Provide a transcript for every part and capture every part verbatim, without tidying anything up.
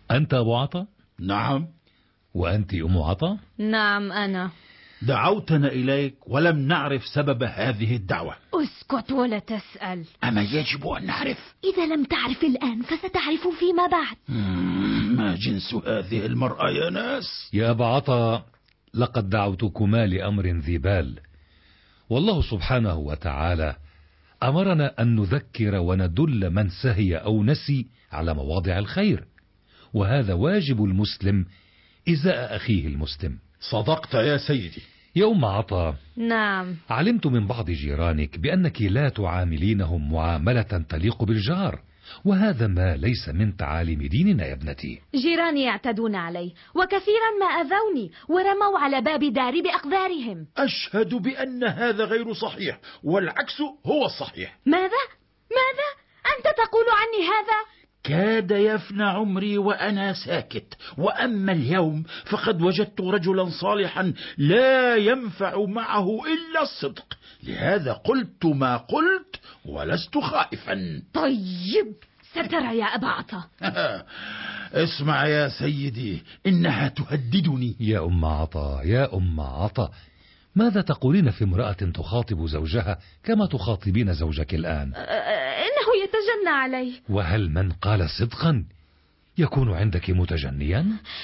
أنت أبو عطا؟ نعم. وأنت أم عطا؟ نعم أنا. دعوتنا إليك ولم نعرف سبب هذه الدعوة. اسكت ولا تسأل. أما يجب أن نعرف. إذا لم تعرف الآن فستعرف فيما بعد. ما جنس هذه المرأة يا ناس؟ يا أبا عطا، لقد دعوتكما لأمر ذي بال، والله سبحانه وتعالى أمرنا أن نذكر وندل من سهي أو نسي على مواضع الخير، وهذا واجب المسلم إزاء أخيه المسلم. صدقت يا سيدي. يا أم عطا. نعم. علمت من بعض جيرانك بأنك لا تعاملينهم معاملة تليق بالجار، وهذا ما ليس من تعاليم ديننا يا ابنتي. جيراني يعتدون علي وكثيرا ما أذوني ورموا على باب داري بأقذارهم. أشهد بأن هذا غير صحيح، والعكس هو الصحيح. ماذا؟ ماذا؟ أنت تقول عني هذا؟ كاد يفنى عمري وأنا ساكت، وأما اليوم فقد وجدت رجلا صالحا لا ينفع معه إلا الصدق، لهذا قلت ما قلت ولست خائفا. طيب سترى يا أبا عطا. اسمع يا سيدي، إنها تهددني. يا أم عطا، يا أم عطا، ماذا تقولين في امرأة تخاطب زوجها كما تخاطبين زوجك الآن؟ إنه يتجنى علي. وهل من قال صدقا يكون عندك متجنيا؟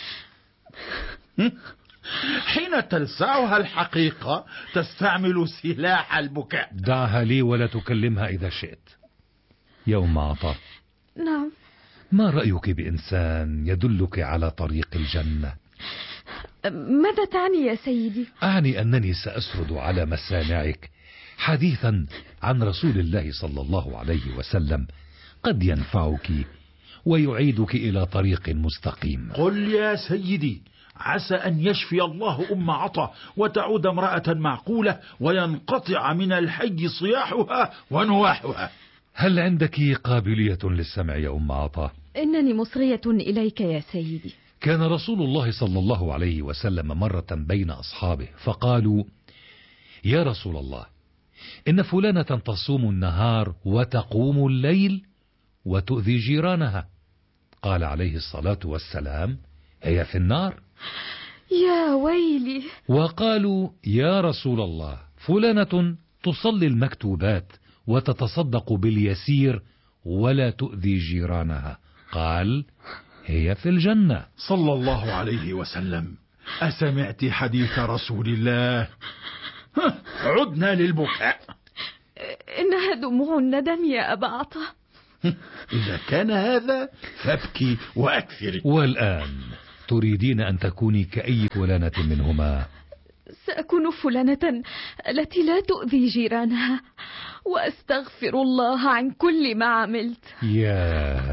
حين تلسعها الحقيقة تستعمل سلاح البكاء. دعها لي ولا تكلمها إذا شئت. يا أم عطا. نعم. ما رأيك بإنسان يدلك على طريق الجنة؟ ماذا تعني يا سيدي؟ أعني أنني سأسرد على مسامعك حديثا عن رسول الله صلى الله عليه وسلم قد ينفعك ويعيدك إلى طريق مستقيم. قل يا سيدي، عسى أن يشفي الله أم عطا وتعود امرأة معقولة وينقطع من الحي صياحها ونواحها. هل عندك قابلية للسمع يا أم عطا؟ إنني مصغية إليك يا سيدي. كان رسول الله صلى الله عليه وسلم مرة بين أصحابه فقالوا: يا رسول الله، إن فلانة تصوم النهار وتقوم الليل وتؤذي جيرانها. قال عليه الصلاة والسلام: هي في النار. يا ويلي. وقالوا: يا رسول الله، فلانة تصلي المكتوبات وتتصدق باليسير ولا تؤذي جيرانها. قال: هي في الجنة. صلى الله عليه وسلم. أسمعت حديث رسول الله؟ عدنا للبكاء. إنها دموع الندم يا أبا عطا. إذا كان هذا فابكي وأكثري. والآن تريدين أن تكوني كأي فلانة منهما؟ سأكون فلانة التي لا تؤذي جيرانها وأستغفر الله عن كل ما عملت. يا